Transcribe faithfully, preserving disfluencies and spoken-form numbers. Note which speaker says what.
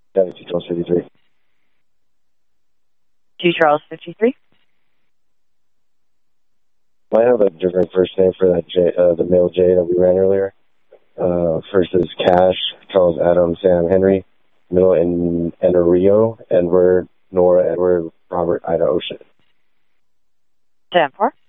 Speaker 1: Got it, G Charles fifty-three.
Speaker 2: G Charles fifty-three.
Speaker 1: I have a different first name for that J, uh, the male J that we ran earlier. Uh, first is Cash, Charles Adam, Sam Henry. Middle in Enrio, Edward, Nora, Edward, Robert, Ida, Ocean.
Speaker 2: ten four.